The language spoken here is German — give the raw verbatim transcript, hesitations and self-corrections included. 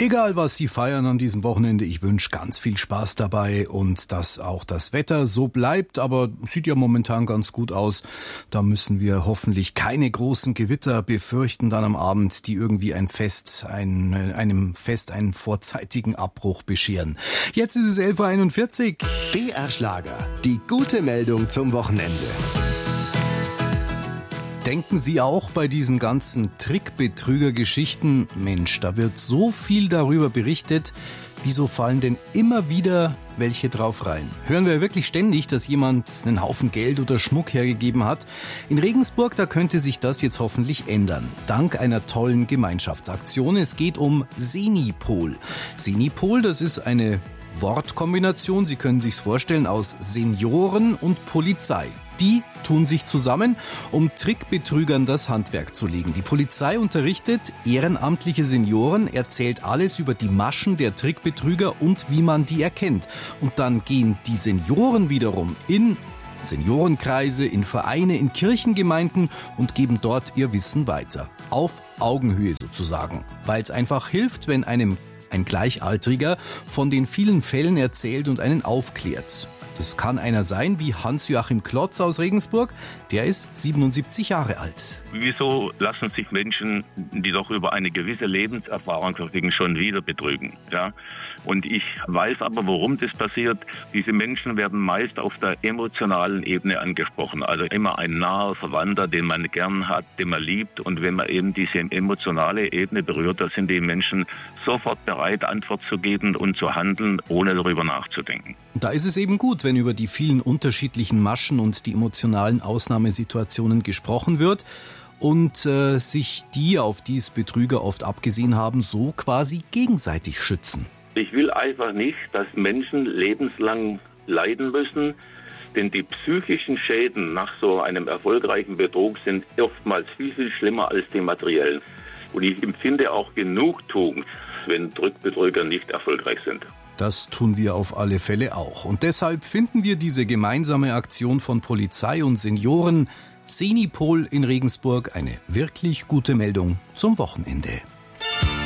Egal, was Sie feiern an diesem Wochenende, ich wünsche ganz viel Spaß dabei und dass auch das Wetter so bleibt, aber sieht ja momentan ganz gut aus. Da müssen wir hoffentlich keine großen Gewitter befürchten dann am Abend, die irgendwie ein Fest, ein, einem Fest einen vorzeitigen Abbruch bescheren. Jetzt ist es elf Uhr einundvierzig. B R Schlager, die gute Meldung zum Wochenende. Denken Sie auch bei diesen ganzen Trickbetrüger-Geschichten, Mensch, da wird so viel darüber berichtet, wieso fallen denn immer wieder welche drauf rein? Hören wir wirklich ständig, dass jemand einen Haufen Geld oder Schmuck hergegeben hat? In Regensburg, da könnte sich das jetzt hoffentlich ändern, dank einer tollen Gemeinschaftsaktion. Es geht um Senipol. Senipol, das ist eine Wortkombination, Sie können sich's vorstellen, aus Senioren und Polizei. Die tun sich zusammen, um Trickbetrügern das Handwerk zu legen. Die Polizei unterrichtet ehrenamtliche Senioren, erzählt alles über die Maschen der Trickbetrüger und wie man die erkennt. Und dann gehen die Senioren wiederum in Seniorenkreise, in Vereine, in Kirchengemeinden und geben dort ihr Wissen weiter. Auf Augenhöhe sozusagen, weil es einfach hilft, wenn einem ein Gleichaltriger von den vielen Fällen erzählt und einen aufklärt. Das kann einer sein wie Hans-Joachim Klotz aus Regensburg, der ist siebenundsiebzig Jahre alt. Wieso lassen sich Menschen, die doch über eine gewisse Lebenserfahrung verfügen, schon wieder betrügen? Ja? Und ich weiß aber, warum das passiert. Diese Menschen werden meist auf der emotionalen Ebene angesprochen. Also immer ein naher Verwandter, den man gern hat, den man liebt. Und wenn man eben diese emotionale Ebene berührt, da sind die Menschen sofort bereit, Antwort zu geben und zu handeln, ohne darüber nachzudenken. Da ist es eben gut, wenn über die vielen unterschiedlichen Maschen und die emotionalen Ausnahmesituationen gesprochen wird und äh, sich die, auf die es Betrüger oft abgesehen haben, so quasi gegenseitig schützen. Ich will einfach nicht, dass Menschen lebenslang leiden müssen, denn die psychischen Schäden nach so einem erfolgreichen Betrug sind oftmals viel, viel schlimmer als die materiellen. Und ich empfinde auch Genugtuung, wenn Trickbetrüger nicht erfolgreich sind. Das tun wir auf alle Fälle auch. Und deshalb finden wir diese gemeinsame Aktion von Polizei und Senioren Senipol in Regensburg eine wirklich gute Meldung zum Wochenende.